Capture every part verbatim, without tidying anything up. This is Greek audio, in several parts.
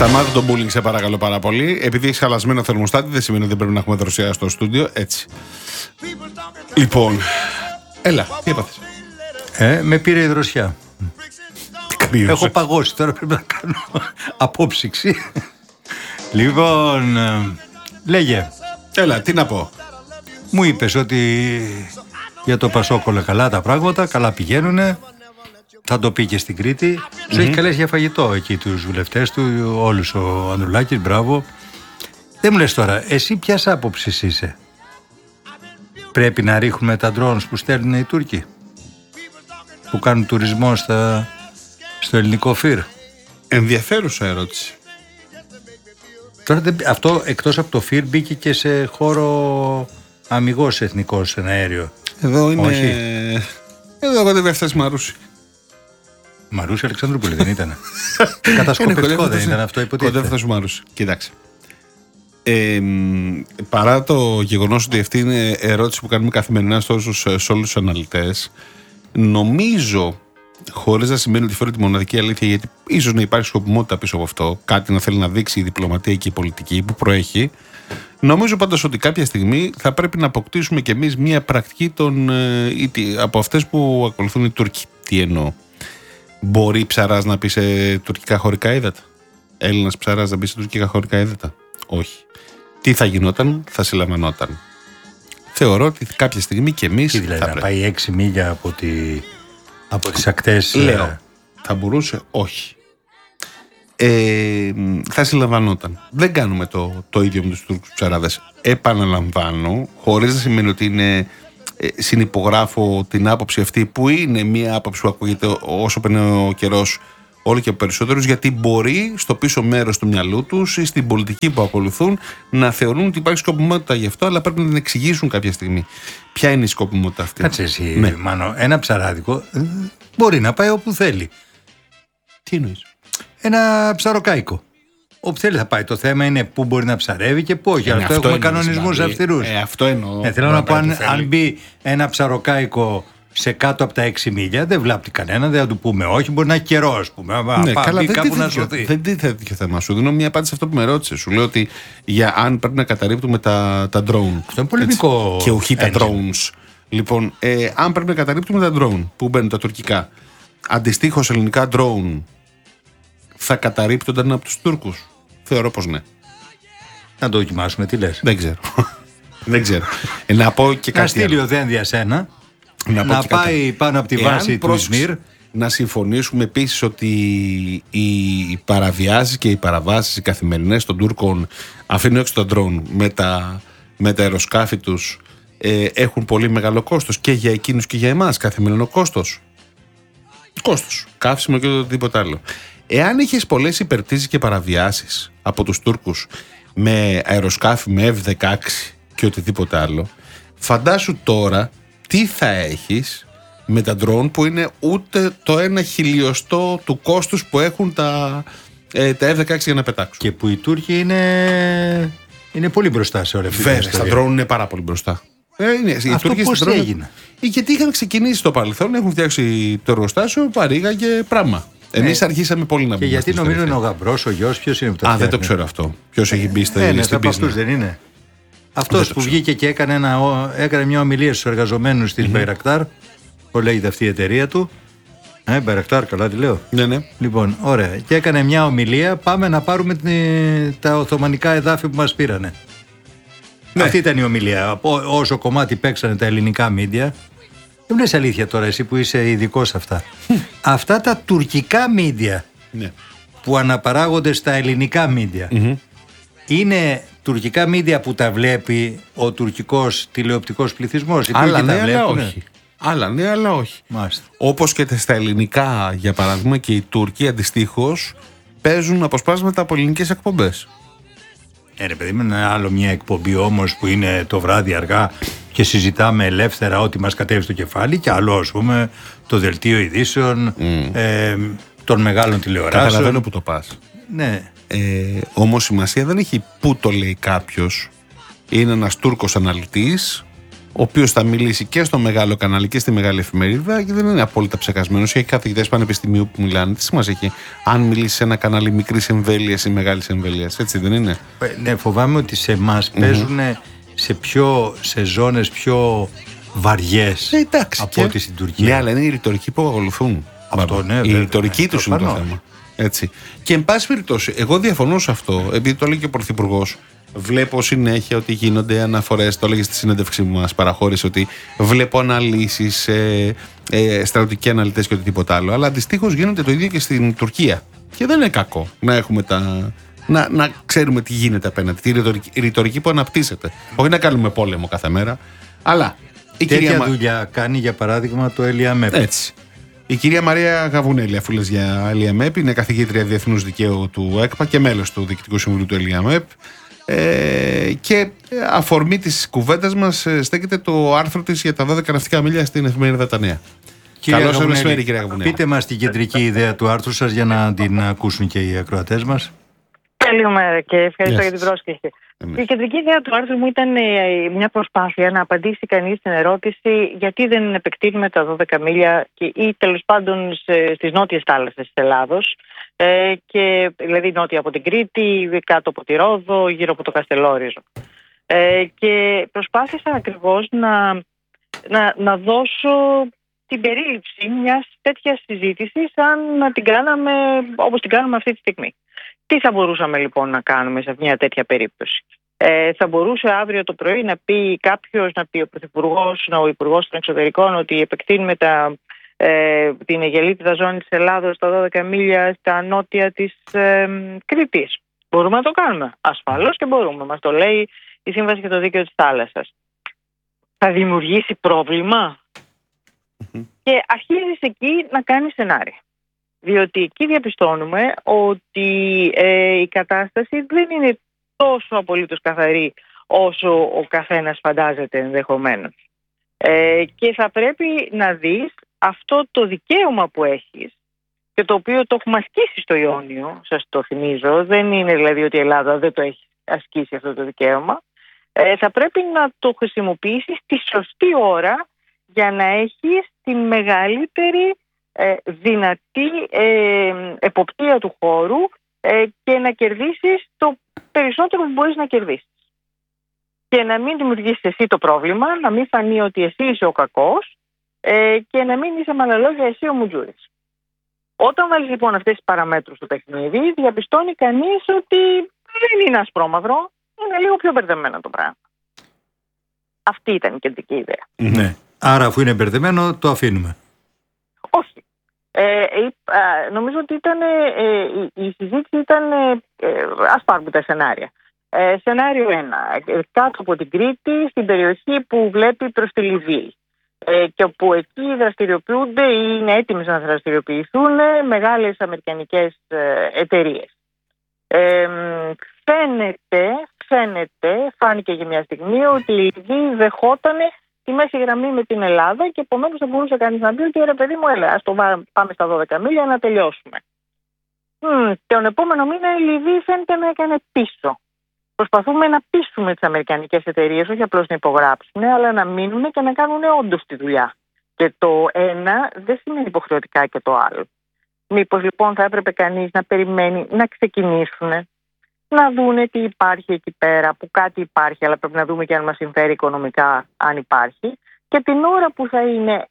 Σταμάτα το bullying, σε παρακαλώ πάρα πολύ. Επειδή έχει χαλασμένο θερμοστάτη, δεν σημαίνει ότι δεν πρέπει να έχουμε δροσιά στο στούντιο. Έτσι. Λοιπόν. Έλα, τι έπαθες? Ε, με πήρε η δροσιά. Κρύωσε. Έχω παγώσει, τώρα πρέπει να κάνω απόψυξη. Λοιπόν, ε, λέγε. Έλα, τι να πω. Μου είπες ότι για το Πασόκ όλα καλά τα πράγματα, καλά πηγαίνουνε. Θα το πει και στην Κρήτη. Mm-hmm. Σου έχει καλέσει για φαγητό εκεί τους βουλευτές του, όλους ο Ανδρουλάκης, μπράβο. Δεν μου λες τώρα, εσύ ποιας άποψης είσαι? Πρέπει να ρίχνουμε τα drones που στέλνουν οι Τούρκοι, που κάνουν τουρισμό στα, στο ελληνικό φυρ? Ενδιαφέρουσα ερώτηση. Τώρα, αυτό εκτός από το φυρ μπήκε και σε χώρο αμιγώς εθνικός, ένα αέριο. Εδώ είναι... Όχι. Εδώ εγώ δεν έφτασε Μαρούση. Μαρούση Αλεξανδρούπολη δεν ήτανε? Κατασκοπευτικό δεν ήταν αυτό, υποτίθεται? Κοντεύθυνο σου Μαρούση. Κοίταξε. Ε, παρά το γεγονός ότι αυτή είναι ερώτηση που κάνουμε καθημερινά σε όλους τους αναλυτές, νομίζω, χωρίς να σημαίνει ότι φέρει τη μοναδική αλήθεια, γιατί ίσως να υπάρχει σκοπιμότητα πίσω από αυτό, κάτι να θέλει να δείξει η διπλωματία και η πολιτική που προέχει, νομίζω πάντως ότι κάποια στιγμή θα πρέπει να αποκτήσουμε κι εμείς μια πρακτική των, ή, από αυτές που ακολουθούν οι Τούρκοι. Τι εννοώ? Μπορεί ψαράς να πει σε τουρκικά χωρικά ύδατα? Έλληνας ψαράς να μπει σε τουρκικά χωρικά ύδατα? Όχι. Τι θα γινόταν? Θα συλλαμβανόταν. Θεωρώ ότι κάποια στιγμή και εμείς. Τι δηλαδή, θα να πρέπει. πάει έξι μίλια από, τη, από τις ακτές? Λέω. Ε... Θα μπορούσε? Όχι. Ε, θα συλλαμβανόταν. Δεν κάνουμε το, το ίδιο με τους Τούρκους ψαράδες. Επαναλαμβάνω, χωρίς να σημαίνει ότι είναι. Ε, συνυπογράφω την άποψη αυτή, που είναι μια άποψη που ακούγεται όσο περνάει ο καιρός όλο και περισσότερους, γιατί μπορεί στο πίσω μέρος του μυαλού τους ή στην πολιτική που ακολουθούν να θεωρούν ότι υπάρχει σκοπιμότητα γι' αυτό, αλλά πρέπει να την εξηγήσουν κάποια στιγμή. Ποια είναι η σκοπιμότητα αυτή? Κάτσε εσύ, ναι. Μάνο, ένα ψαράδικο μπορεί να πάει όπου θέλει. Τι εννοείς? Ένα ψαροκάικο. Όπου θέλει θα πάει. Το θέμα είναι πού μπορεί να ψαρεύει και πού όχι. Ε, Αυτό, αυτό έχουμε εννοείς, κανονισμούς δηλαδή. αυστηρούς. Ε, αυτό εννοώ. Ε, θέλω να πω, αν, αν μπει ένα ψαροκάικο σε κάτω από τα έξι μίλια, δεν βλάπτει κανένα, δεν θα του πούμε όχι. Μπορεί να έχει καιρό, α πούμε. Ναι, πά, καλά, μπει δεν κάπου να τίθεται σωθεί. Δεν τίθεται τέτοιο θέμα. Σου δίνω μια απάντηση σε αυτό που με ρώτησε. Σου λέω ότι για αν πρέπει να καταρρύπτουμε τα, τα drone. Αυτό είναι πολεμικό. Και όχι τα engine. drones. Λοιπόν, ε, αν πρέπει να καταρρύπτουμε τα drone που μπαίνουν τα τουρκικά, αντιστοίχως ελληνικά drone θα καταρρύπτονταν από τους Τούρκους? Θεωρώ πως ναι. Να το δοκιμάσουμε, τι λες? Δεν ξέρω. Δεν ξέρω. Ε, να πω και Να κάτι στείλει άλλο. ο Δένδια ένα, Να, να πάει πάνω από τη Εάν βάση του πρόσεξε, Ισμύρ. να συμφωνήσουμε επίσης ότι οι παραβιάσεις και οι παραβάσεις οι καθημερινές των Τούρκων, αφήνω έξω τα ντρόουν, με τα, με τα αεροσκάφη τους, ε, έχουν πολύ μεγάλο κόστος και για εκείνους και για εμάς. Καθημερινό κόστος. Κόστος. Καύσιμο και οτιδήποτε άλλο. Εάν είχες πολλές υπερτήσεις και παραβιάσεις από τους Τούρκους με αεροσκάφη, με εφ δεκαέξι και οτιδήποτε άλλο, φαντάσου τώρα τι θα έχεις με τα ντρόουν που είναι ούτε το ένα χιλιοστό του κόστους που έχουν τα, ε, τα εφ δεκαέξι για να πετάξουν. Και που οι Τούρκοι είναι, είναι πολύ μπροστά σε όλη αυτή την Βέβαια, ιστορία. στα ντρόουν είναι πάρα πολύ μπροστά. Ε, είναι, οι Αυτό Τούρκοι πώς στα drone- έγινε? Γιατί είχαν ξεκινήσει στο παρελθόν, έχουν φτιάξει το εργοστάσιο, παρήγαγε πράγμα. Εμείς Ναι. αρχίσαμε πολύ να Και μπούμε. γιατί στην νομίζω είναι ιστορία. ο γαμπρός, ο γιος, ποιος είναι που το Α, δεν φτιάχνει? το ξέρω αυτό. Ποιος έχει μπει στη, Ναι, ναι, στην από αυτούς business. δεν είναι. Αυτός Δεν το που ξέρω. βγήκε και έκανε, ένα, έκανε μια ομιλία στους εργαζομένους της Bayraktar, που λέγεται αυτή η εταιρεία του. Ε, Bayraktar, καλά τη λέω. Ναι, ναι. Λοιπόν, ωραία. Και έκανε μια ομιλία, πάμε να πάρουμε την, τα οθωμανικά εδάφη που μας πήρανε. Ναι. Αυτή ήταν η ομιλία. Από όσο κομμάτι παίξανε τα ελληνικά μίντια. Δεν μου λες αλήθεια τώρα εσύ που είσαι ειδικός σε αυτά. Αυτά τα τουρκικά μίντια ναι. που αναπαράγονται στα ελληνικά μίντια, Mm-hmm. είναι τουρκικά μίντια που τα βλέπει ο τουρκικός τηλεοπτικός πληθυσμός? Οι Άλλα Τούρκοι ναι, τα αλλά βλέπουνε? όχι. Άλλα ναι, αλλά όχι. Μάλιστα. Όπως και στα ελληνικά, για παράδειγμα, και οι Τούρκοι αντιστοίχως παίζουν αποσπάσματα από ελληνικές εκπομπές. Ε, ρε παιδί μου, είναι άλλο μια εκπομπή όμως που είναι το βράδυ αργά και συζητάμε ελεύθερα ό,τι μας κατέβει στο κεφάλι, και άλλο, ας πούμε, το δελτίο ειδήσεων mm. ε, των μεγάλων τηλεοράσεων. Καταλαβαίνω που το πας. Ναι. Ε, όμως σημασία δεν έχει πού το λέει κάποιος. Είναι ένας Τούρκος αναλυτής ο οποίος θα μιλήσει και στο μεγάλο κανάλι και στη μεγάλη εφημερίδα και δεν είναι απόλυτα ψεκασμένος. Έχει καθηγητές πανεπιστημίου που μιλάνε. Τι σημασία έχει αν μιλήσει σε ένα κανάλι μικρής εμβέλειας ή μεγάλης εμβέλειας, έτσι δεν είναι? Ναι, φοβάμαι ότι σε εμάς mm-hmm. παίζουν σε, πιο, σε ζώνες πιο βαριές ε, εντάξει, από και... ό,τι στην Τουρκία. Ναι, αλλά είναι οι ρητορικοί που ακολουθούν. Αυτό, ναι, η ρητορική τους είναι το θέμα. Έτσι. Και εν πάση περιπτώσει, εγώ διαφωνώ σε αυτό, επειδή το λέει και ο Πρωθυπουργός. Βλέπω συνέχεια ότι γίνονται αναφορές, το έλεγε στη συνέντευξη που μας παραχώρησε, ότι βλέπω αναλύσεις, ε, ε, στρατιωτικοί αναλυτές και οτιδήποτε άλλο. Αλλά αντιστοίχως γίνεται το ίδιο και στην Τουρκία. Και δεν είναι κακό να έχουμε τα. Να, να ξέρουμε τι γίνεται απέναντι, τη ρητορική, ρητορική που αναπτύσσεται. Όχι να κάνουμε πόλεμο κάθε μέρα, αλλά. Η τέτοια κυρία δουλειά κάνει για παράδειγμα το ΕΛΙΑΜΕΠ. Έτσι. Η κυρία Μαρία Γαβουνέλη, αφού λες για ΕΛΙΑΜΕΠ, είναι καθηγήτρια Διεθνούς Δικαίου του ΕΚΠΑ και μέλος του Διοικητικού Συμβουλίου του ΕΛΙΑΜΕΠ. Ε, και αφορμή της κουβέντας μας στέκεται το άρθρο της για τα δώδεκα ναυτικά μίλια στην εφημερίδα Τα Νέα. Καλώς σας μεσημέρι, κυρία Γαβουνέλη. Πείτε μας την κεντρική ιδέα του άρθρου σας για να την ακούσουν και οι ακροατές μας. Καλημέρα και ευχαριστώ yes. για την πρόσκληση. Εμείς. Η κεντρική ιδέα του άρθρου μου ήταν μια προσπάθεια να απαντήσει κανείς στην ερώτηση γιατί δεν επεκτείνουμε τα δώδεκα μίλια ή τέλος πάντων στις νότιες θάλασσες της Ελλάδος, ε, και, δηλαδή νότια από την Κρήτη, κάτω από τη Ρόδο, γύρω από το Καστελόριζο. Ε, και προσπάθησα ακριβώς να, να, να δώσω την περίληψη μιας τέτοιας συζήτησης σαν να την κάναμε όπως την κάνουμε αυτή τη στιγμή. Τι θα μπορούσαμε λοιπόν να κάνουμε σε μια τέτοια περίπτωση? Ε, θα μπορούσε αύριο το πρωί να πει κάποιος, να πει ο Πρωθυπουργός, ο Υπουργός των Εξωτερικών, ότι επεκτείνουμε τα, ε, την αιγελίτιδα ζώνη της Ελλάδος στα δώδεκα μίλια στα νότια της ε, Κρήτης. Μπορούμε να το κάνουμε. Ασφαλώς και μπορούμε. Μας το λέει η Σύμβαση για το Δίκαιο της Θάλασσας. Θα δημιουργήσει πρόβλημα? Mm-hmm. Και αρχίζεις εκεί να κάνεις σενάρια. Διότι εκεί διαπιστώνουμε ότι ε, η κατάσταση δεν είναι τόσο απολύτως καθαρή όσο ο καθένας φαντάζεται ενδεχομένως. Ε, και θα πρέπει να δεις αυτό το δικαίωμα που έχεις και το οποίο το έχουμε ασκήσει στο Ιόνιο, σας το θυμίζω, δεν είναι δηλαδή ότι η Ελλάδα δεν το έχει ασκήσει αυτό το δικαίωμα, ε, θα πρέπει να το χρησιμοποιήσεις τη σωστή ώρα για να έχεις τη μεγαλύτερη Ε, δυνατή ε, εποπτεία του χώρου ε, και να κερδίσεις το περισσότερο που μπορείς να κερδίσεις. Και να μην δημιουργήσεις εσύ το πρόβλημα, να μην φανεί ότι εσύ είσαι ο κακός ε, και να μην είσαι με άλλα λόγια εσύ ο μουτζούρης. Όταν βάλεις λοιπόν αυτές τις παραμέτρους στο παιχνίδι, διαπιστώνει κανείς ότι δεν είναι ασπρόμαυρο, είναι λίγο πιο μπερδεμένο το πράγμα. Αυτή ήταν η κεντρική ιδέα. Ναι. Άρα αφού είναι μπερδεμένο το αφήνουμε. Όχι. Ε, ε, νομίζω ότι ήταν, ε, η, η συζήτηση ήταν, ε, ε, ας πάρουμε τα σενάρια. Ε, σενάριο ένα, κάτω από την Κρήτη, στην περιοχή που βλέπει προς τη Λιβύη, ε, και όπου εκεί δραστηριοποιούνται ή είναι έτοιμες να δραστηριοποιηθούν μεγάλες αμερικανικές ε, εταιρείες. Ε, φαίνεται, φαίνεται, φάνηκε για μια στιγμή ότι η Λιβύη δεχότανε τη μέση γραμμή με την Ελλάδα και επομένως θα μπορούσε κανείς να πει ότι ρε παιδί μου, έλα, ας το πάμε στα δώδεκα μίλια να τελειώσουμε. Mm, τον επόμενο μήνα η Λιβύη φαίνεται να έκανε πίσω. Προσπαθούμε να πείσουμε τις αμερικανικές εταιρείες, όχι απλώς να υπογράψουν, αλλά να μείνουν και να κάνουν όντως τη δουλειά. Και το ένα δεν σημαίνει υποχρεωτικά και το άλλο. Μήπως λοιπόν θα έπρεπε κανείς να περιμένει να ξεκινήσουν, να δούνε τι υπάρχει εκεί πέρα, που κάτι υπάρχει, αλλά πρέπει να δούμε και αν μας συμφέρει οικονομικά, αν υπάρχει. Και την ώρα που θα είναι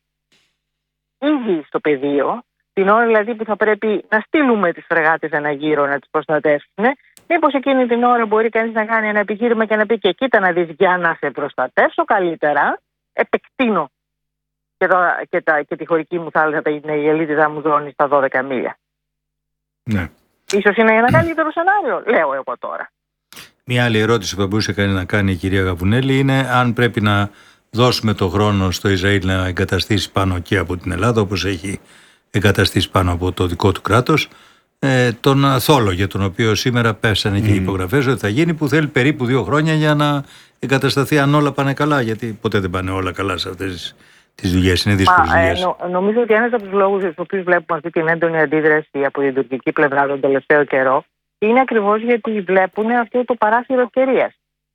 ήδη στο πεδίο, την ώρα δηλαδή που θα πρέπει να στείλουμε τις φρεγάτες ένα γύρο να τις προστατεύσουν, μήπως εκείνη την ώρα μπορεί κανείς να κάνει ένα επιχείρημα και να πει και κοίτα να δεις, για να σε προστατεύσω καλύτερα, επεκτείνω και, το, και, τα, και τη χωρική μου θάλασσα, την αιγελίτιδα μου ζώνη στα δώδεκα μίλια. Ναι. Ίσως είναι ένα καλύτερο σενάριο, λέω εγώ τώρα. Μια άλλη ερώτηση που μπορούσε να κάνει η κυρία Γαβουνέλη είναι αν πρέπει να δώσουμε το χρόνο στο Ισραήλ να εγκαταστήσει πάνω και από την Ελλάδα, όπως έχει εγκαταστήσει πάνω από το δικό του κράτος, ε, τον θόλο για τον οποίο σήμερα πέσανε mm. και οι υπογραφές ότι θα γίνει, που θέλει περίπου δύο χρόνια για να εγκατασταθεί, αν όλα πάνε καλά, γιατί ποτέ δεν πάνε όλα καλά σε αυτές τις δουλειές, είναι δύσκολες δουλειές. Ε, νο, νομίζω ότι ένας από τους λόγους στους οποίους βλέπουμε αυτή την έντονη αντίδραση από την τουρκική πλευρά τον τελευταίο καιρό είναι ακριβώς γιατί βλέπουν αυτό το παράθυρο ευκαιρίας.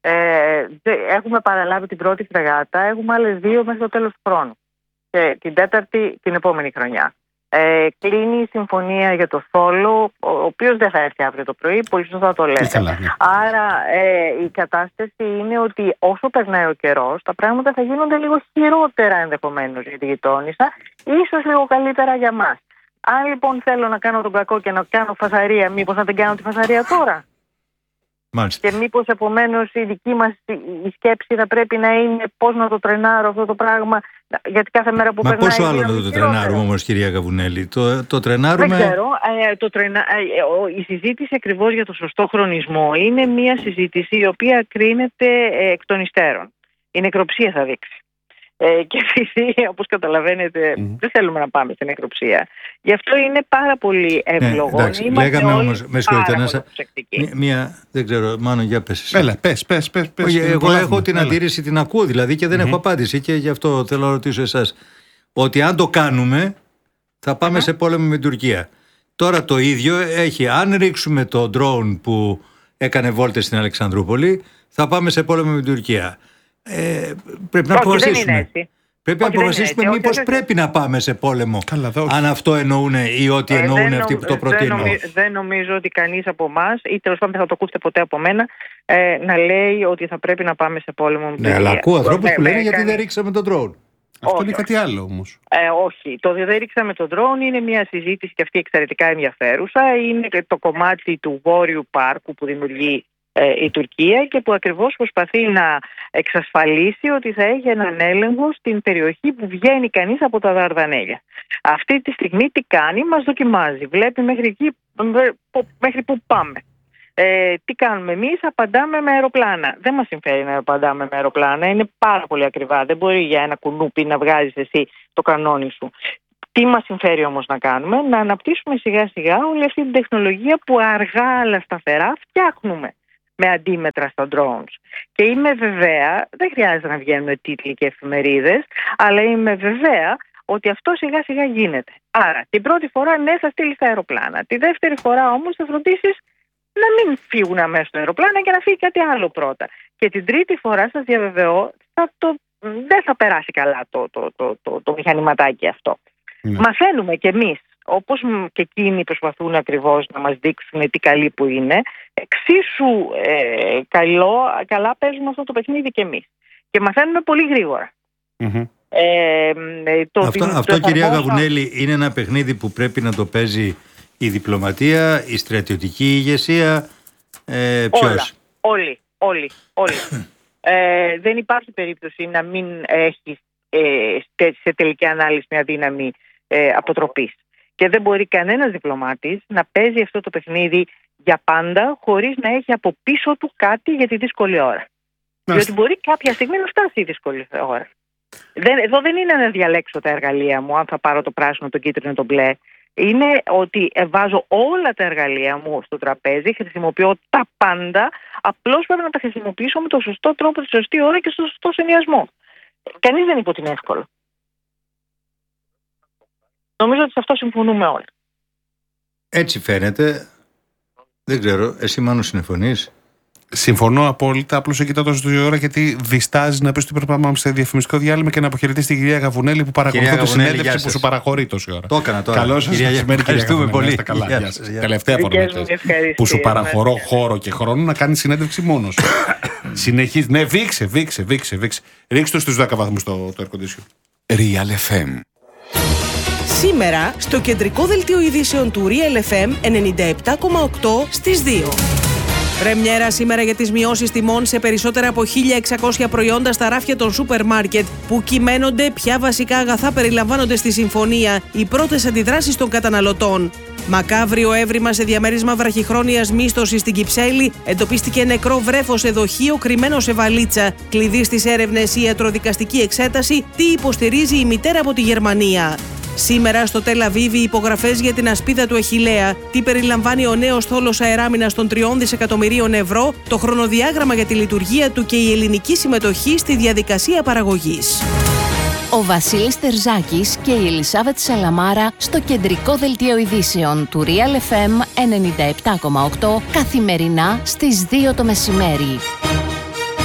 Ε, έχουμε παραλάβει την πρώτη φρεγάτα, έχουμε άλλες δύο μέχρι το τέλος του χρόνου. Και την τέταρτη την επόμενη χρονιά. Ε, κλείνει η συμφωνία για το Θόλο, ο οποίος δεν θα έρθει αύριο το πρωί, πολύ σωστά το λέτε. Καλά, ναι. Άρα ε, η κατάσταση είναι ότι όσο περνάει ο καιρός, τα πράγματα θα γίνονται λίγο χειρότερα ενδεχομένως για τη γειτόνισσα, ίσως λίγο καλύτερα για μας. Αν λοιπόν θέλω να κάνω τον κακό και να κάνω φασαρία, μήπως να δεν κάνω τη φασαρία τώρα? Μάλιστα. Και μήπως επομένως η δική μας η σκέψη θα πρέπει να είναι πώς να το τρενάρω αυτό το πράγμα, γιατί κάθε μέρα που Μα περνάει... πόσο άλλο να το, το τρενάρουμε όμως, κυρία Καβουνέλη? Το, το τρενάρουμε... Δεν ξέρω. Ε, το τρενα... ε, η συζήτηση ακριβώς για το σωστό χρονισμό είναι μια συζήτηση η οποία κρίνεται ε, εκ των υστέρων. Η νεκροψία θα δείξει. Ε, και επειδή, όπως καταλαβαίνετε, mm. δεν θέλουμε να πάμε στην νεκροψία. Γι' αυτό είναι πάρα πολύ εύλογο. Ναι, εντάξει, λέγαμε όμως, με συγχωρείτε, να σα... μία, δεν ξέρω, μάλλον για πες εσύ. Έλα, πες, πες, πες. πες Όχι, εγώ έχω έχω την αντίρρηση, την ακούω δηλαδή και δεν mm-hmm. έχω απάντηση και γι' αυτό θέλω να ρωτήσω εσάς. Ότι αν το κάνουμε, θα πάμε mm-hmm. σε πόλεμο με την Τουρκία. Τώρα το ίδιο έχει, αν ρίξουμε το drone που έκανε βόλτες στην Αλεξανδρούπολη, θα πάμε σε πόλεμο με την Τουρκία. Ε, πρέπει να αποφασίσουμε. Πρέπει να αποφασίσουμε μήπως πρέπει να πάμε σε πόλεμο. Καλά, αν αυτό εννοούν ή ό,τι εννοούν ε, αυτοί που το προτείνουν. Δεν, νομι, δεν νομίζω ότι κανείς από εμάς, ή τέλος πάντων δεν θα το ακούσετε ποτέ από μένα, ε, να λέει ότι θα πρέπει να πάμε σε πόλεμο με την Τουρκία. Ναι, αλλά ακούω ανθρώπους που λένε γιατί δεν ρίξαμε τον drone. Αυτό είναι κάτι άλλο όμως. Ε, όχι. Το δεν ρίξαμε τον drone είναι μια συζήτηση και αυτή εξαιρετικά ενδιαφέρουσα. Είναι το κομμάτι του Βόρειου Πάρκου που δημιουργεί η Τουρκία και που ακριβώς προσπαθεί να εξασφαλίσει ότι θα έχει έναν έλεγχο στην περιοχή που βγαίνει κανείς από τα Δαρδανέλια. Αυτή τη στιγμή τι κάνει? Μας δοκιμάζει. Βλέπει μέχρι, εκεί, μέχρι που πάμε. Ε, τι κάνουμε εμείς? Απαντάμε με αεροπλάνα. Δεν μας συμφέρει να απαντάμε με αεροπλάνα. Είναι πάρα πολύ ακριβά. Δεν μπορεί για ένα κουνούπι να βγάζεις εσύ το κανόνι σου. Τι μας συμφέρει όμως να κάνουμε? Να αναπτύσσουμε σιγά σιγά όλη αυτή την τεχνολογία που αργά αλλά σταθερά φτιάχνουμε με αντίμετρα στα drones. Και είμαι βεβαία, δεν χρειάζεται να βγαίνουν τίτλοι και εφημερίδες, αλλά είμαι βεβαία ότι αυτό σιγά σιγά γίνεται. Άρα την πρώτη φορά ναι, θα στείλεις τα αεροπλάνα. Τη δεύτερη φορά όμως θα φροντίσεις να μην φύγουν αμέσως τα αεροπλάνα και να φύγει κάτι άλλο πρώτα. Και την τρίτη φορά σας διαβεβαιώ θα το, δεν θα περάσει καλά το, το, το, το, το, το μηχανηματάκι αυτό. Ναι. Μαθαίνουμε κι εμείς. Όπως και εκείνοι προσπαθούν ακριβώς να μας δείξουν τι καλοί που είναι, εξίσου ε, καλό, καλά παίζουμε αυτό το παιχνίδι και εμείς. Και μαθαίνουμε πολύ γρήγορα. Mm-hmm. Ε, το, αυτό, το, αυτό το κυρία Καβουνέλη, είναι ένα παιχνίδι που πρέπει να το παίζει η διπλωματία, η στρατιωτική ηγεσία, ε, ποιος? Όλα, όλοι, όλοι, όλοι. ε, δεν υπάρχει περίπτωση να μην έχει ε, σε τελική ανάλυση μια δύναμη ε, αποτροπής. Και δεν μπορεί κανένας διπλωμάτης να παίζει αυτό το παιχνίδι για πάντα χωρίς να έχει από πίσω του κάτι για τη δύσκολη ώρα. Μάλιστα. Διότι μπορεί κάποια στιγμή να φτάσει η δύσκολη ώρα. Δεν, εδώ δεν είναι να διαλέξω τα εργαλεία μου, αν θα πάρω το πράσινο, το κίτρινο, το μπλε. Είναι ότι βάζω όλα τα εργαλεία μου στο τραπέζι, χρησιμοποιώ τα πάντα, απλώς πρέπει να τα χρησιμοποιήσω με τον σωστό τρόπο, τη σωστή ώρα και στο σωστό συνδυασμό. Κανείς δεν είπε ότι είναι εύκολο. Νομίζω ότι σε αυτό συμφωνούμε όλοι. Έτσι φαίνεται. Δεν ξέρω, εσύ μάλλον συμφωνείς? Συμφωνώ απόλυτα. Απλώς εκεί τόσο τόση ώρα γιατί διστάζει να πει ότι πρέπει να πάμε σε διαφημιστικό διάλειμμα και να αποχαιρετήσει την κυρία Γαβουνέλη που παρακολουθεί τη συνέντευξη που σου παραχωρεί τόση ώρα. Το έκανα τώρα. Καλώς σας. Ευχαριστούμε πολύ. Τελευταία φορά που σου παραχωρώ χώρο και χρόνο να κάνει συνέντευξη μόνος. Συνεχίζει. Ναι, βήξε, βήξε, βήξε. Ρίξτε το στους δέκα βαθμούς το air condition. Real εφ εμ. Σήμερα στο κεντρικό δελτίο ειδήσεων του Real εφ εμ ενενήντα επτά κόμμα οκτώ στις δύο. Πρεμιέρα σήμερα για τις μειώσεις τιμών σε περισσότερα από χίλια εξακόσια προϊόντα στα ράφια των σούπερ μάρκετ. Που κυμαίνονται, ποια βασικά αγαθά περιλαμβάνονται στη συμφωνία, οι πρώτες αντιδράσεις των καταναλωτών. Μακάβριο έβριμα σε διαμέρισμα βραχυχρόνιας μίσθωσης στην Κυψέλη. Εντοπίστηκε νεκρό βρέφος σε δοχείο κρυμμένο σε βαλίτσα. Κλειδί στις έρευνες η ιατροδικαστική εξέταση. Τι υποστηρίζει η μητέρα από τη Γερμανία. Σήμερα στο Τελ Αβίβ οι υπογραφές για την ασπίδα του Αχιλλέα. Τι περιλαμβάνει ο νέος θόλος αεράμινας των τριών δισεκατομμυρίων ευρώ, το χρονοδιάγραμμα για τη λειτουργία του και η ελληνική συμμετοχή στη διαδικασία παραγωγής. Ο Βασίλης Τερζάκης και η Ελισάβετ Σαλαμάρα στο κεντρικό δελτίο ειδήσεων του Real εφ εμ ενενήντα επτά κόμμα οκτώ καθημερινά στις δύο το μεσημέρι.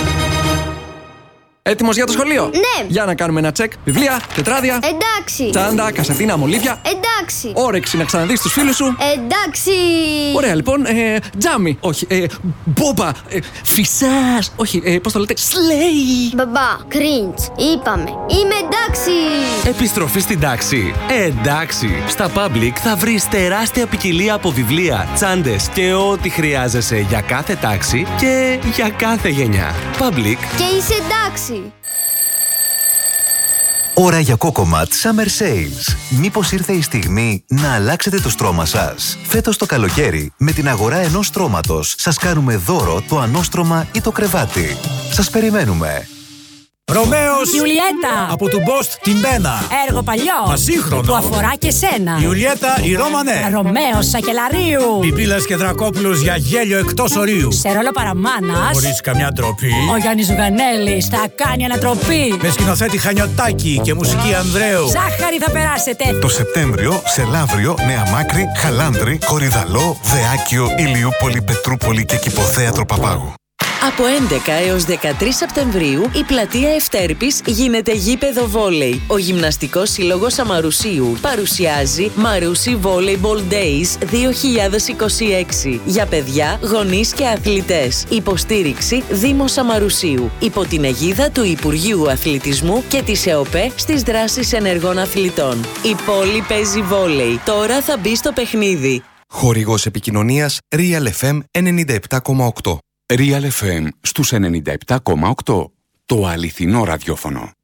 Έτοιμος για το σχολείο? Ναι. Για να κάνουμε ένα τσεκ. Βιβλία, τετράδια. Εντάξει. Τσάντα, κασετίνα, μολύβια. Εντάξει. Όρεξη να ξαναδείς τους φίλους σου. Εντάξει. Ωραία, λοιπόν. Ε, τζάμι. Όχι. Ε, μπόμπα. Ε, φυσάς. Όχι. Ε, πώς το λέτε? Σλέι. Μπαμπά, cringe. Είπαμε. Είμαι εντάξει. Επιστροφή στην τάξη. Εντάξει. Στα Public θα βρεις τεράστια ποικιλία από βιβλία, τσάντες και ό,τι χρειάζεσαι για κάθε τάξη και για κάθε γενιά. Public. Και είσαι εντάξει. Ώρα για Cocomat Summer Sales. Μήπως ήρθε η στιγμή να αλλάξετε το στρώμα σας? Φέτος το καλοκαίρι, με την αγορά ενός στρώματος, σας κάνουμε δώρο το ανώστρωμα ή το κρεβάτι. Σας περιμένουμε. Ρωμαίος Ιουλιέτα από του Μπόστ την Πένα. Έργο παλιό Ασύγχρονο που αφορά και σένα. Ιουλιέτα η Ρώμανε. Ρωμαίος Σακελαρίου. Πιπίλας και Δρακόπουλος για γέλιο εκτός ορίου. Σε ρόλο παραμάνας, χωρίς καμιά ντροπή, ο Γιάννης Ζουγανέλης θα κάνει ανατροπή. με σκηνοθέτη Χανιωτάκη και μουσική Ανδρέου. Ζάχαρη θα περάσετε. Το Σεπτέμβριο σε Λαύριο, Νέα Μάκρη, Χαλάνδρη, Κορυδαλό, Δεάκιο, Ηλιούπολη, Πετρούπολη και Κηποθέατρο Παπάγου. Από έντεκα έως δεκατρείς Σεπτεμβρίου η πλατεία Ευτέρπης γίνεται γήπεδο βόλεϊ. Ο Γυμναστικός Σύλλογος Αμαρουσίου παρουσιάζει Μαρούσι Volleyball Days δύο χιλιάδες είκοσι έξι για παιδιά, γονείς και αθλητές. Υποστήριξη Δήμος Αμαρουσίου υπό την αιγίδα του Υπουργείου Αθλητισμού και της ΕΟΠΕ στις δράσεις ενεργών αθλητών. Η πόλη παίζει βόλεϊ. Τώρα θα μπει στο παιχνίδι. Χορηγός επικοινωνίας Real εφ εμ ενενήντα επτά κόμμα οκτώ. Real εφ εμ στους ενενήντα επτά κόμμα οκτώ. Το αληθινό ραδιόφωνο.